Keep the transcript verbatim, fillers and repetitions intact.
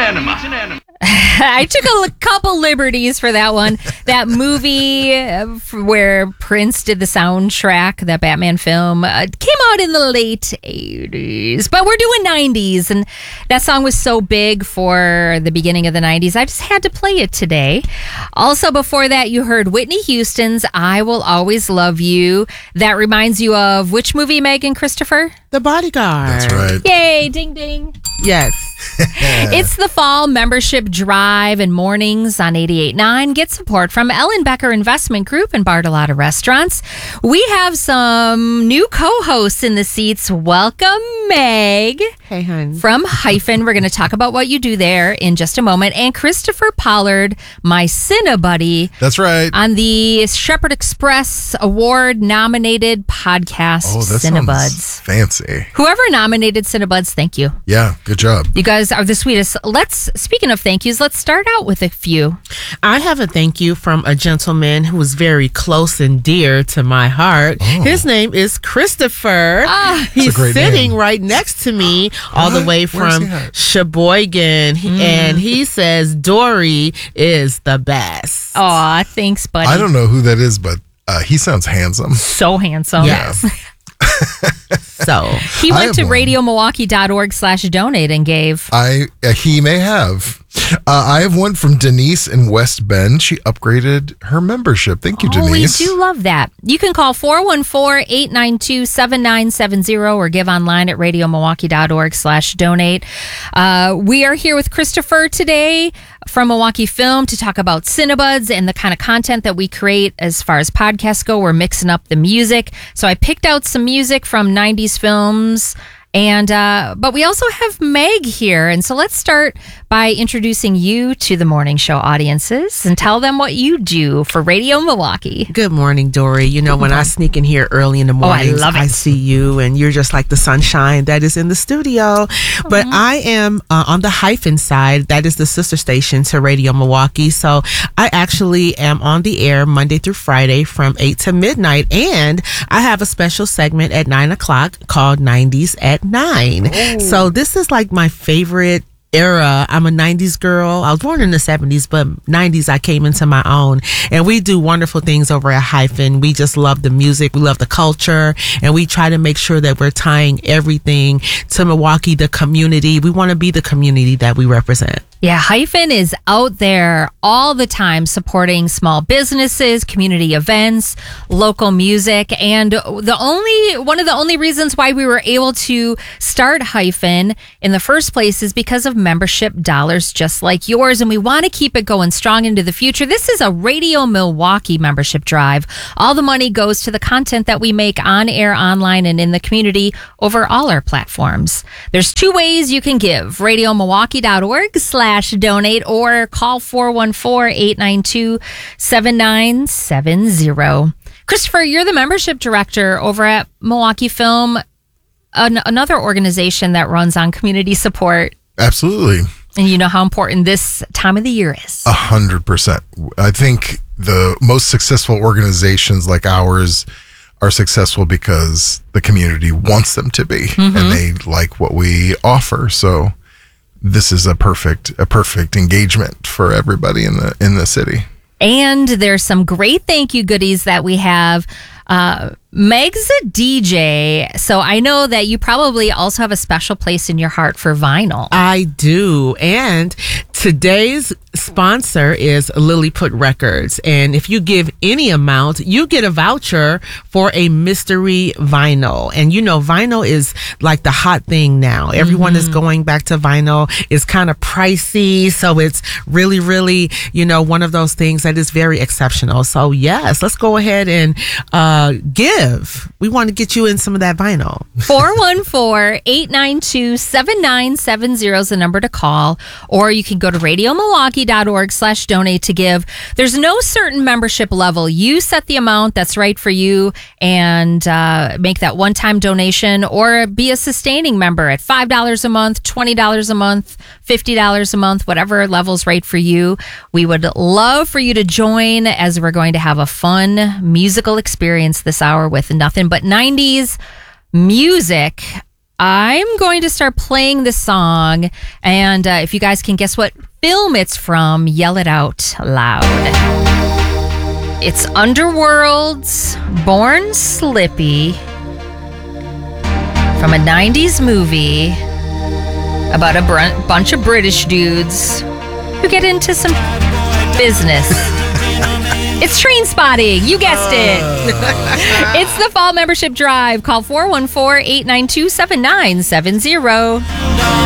enema. I took a couple liberties for that one. That movie uh, where Prince did the soundtrack, that Batman film, uh, came out in the late eighties. But we're doing nineties, and that song was so big for the beginning of the nineties, I just had to play it today. Also, before that, you heard Whitney Houston's I Will Always Love You. That reminds you of which movie, Megan Christopher? The Bodyguard. That's right. Yay, ding, ding. Yes. It's the fall membership drive and mornings on eighty-eight point nine. Get support from Ellen Becker Investment Group and Bartolotta Restaurants. We have some new co-hosts in the seats. Welcome, Meg. Hey, hon. From Hyphen. We're going to talk about what you do there in just a moment. And Christopher Pollard, my Cinebuddy. That's right. On the Shepherd Express Award nominated podcast, Oh, that Cinebuds. sounds fancy. Whoever nominated Cinebuds, thank you. Yeah, good job. You guys are the sweetest. Let's, speaking of thank yous, let's start out with a few. I have a thank you from a gentleman who is very close and dear to my heart. Oh. His name is Christopher. Ah. He's That's a great sitting name. right next to me, all the What? way Where's from he at? Sheboygan. He- And he says Dory is the best. Aw, thanks, buddy. I don't know who that is, but uh, he sounds handsome. So handsome. Yes. So He I went have to one. radio milwaukee dot org slash donate and gave. I uh, he may have. Uh, I have one from Denise in West Bend. She upgraded her membership. Thank you, Oh, we Denise. do love that. You can call four one four, eight nine two, seven nine seven zero or give online at radio milwaukee dot org slash donate. Uh, we are here with Christopher today from Milwaukee Film to talk about Cinebuds and the kind of content that we create as far as podcasts go. We're mixing up the music. So I picked out some music from nineties films. And, uh, but we also have Meg here. And so let's start by introducing you to the morning show audiences and tell them what you do for Radio Milwaukee. good morning, Dory. You know, when I sneak in here early in the Oh, I morning, love it. I see you and you're just like the sunshine that is in the studio. But I am uh, on the Hyphen side. That is the sister station to Radio Milwaukee. So I actually am on the air Monday through Friday from eight to midnight. And I have a special segment at nine o'clock called nineties at nine. So this is like my favorite era. I'm a nineties girl. I was born in the seventies, but nineties I came into my own. And we do wonderful things over at Hyphen. We just love the music. We love the culture. And we try to make sure that we're tying everything to Milwaukee, the community. We want to be the community that we represent. Yeah, Hyphen is out there all the time supporting small businesses, community events, local music. And the only one of the only reasons why we were able to start Hyphen in the first place is because of membership dollars just like yours. And we want to keep it going strong into the future. This is a Radio Milwaukee membership drive. All the money goes to the content that we make on air, online, and in the community over all our platforms. There's two ways you can give. radio milwaukee dot org slash donate or call four one four, eight nine two, seven nine seven zero. Christopher, you're the membership director over at Milwaukee Film, an- another organization that runs on community support. Absolutely. And you know how important this time of the year is. A hundred percent. I think the most successful organizations like ours are successful because the community wants them to be, Mm-hmm. and they like what we offer. So this is a perfect a perfect engagement for everybody in the in the city. And there's some great thank you goodies that we have. Uh, Meg's a D J, so I know that you probably also have a special place in your heart for vinyl. I do. And today's sponsor is Lilliput Records. And if you give any amount, you get a voucher for a mystery vinyl. And you know, vinyl is like the hot thing now. Everyone is going back to vinyl. It's kind of pricey. So it's really, really, you know, one of those things that is very exceptional. So yes, let's go ahead and uh, give. We want to get you in some of that vinyl. four one four, eight nine two, seven nine seven zero is the number to call, or you can go to radio milwaukee dot org slash donate to give. There's no certain membership level. You set the amount that's right for you and uh, make that one-time donation, or be a sustaining member at five dollars a month, twenty dollars a month, fifty dollars a month, whatever level's right for you. We would love for you to join, as we're going to have a fun musical experience this hour with nothing but nineties music. I'm going to start playing this song. And uh, if you guys can guess what film it's from, yell it out loud. It's Underworld's Born Slippy, from a nineties movie about a br- bunch of British dudes who get into some business. It's Train Spotting. You guessed it. It's the Fall Membership Drive. Call four one four, eight nine two, seven nine seven zero.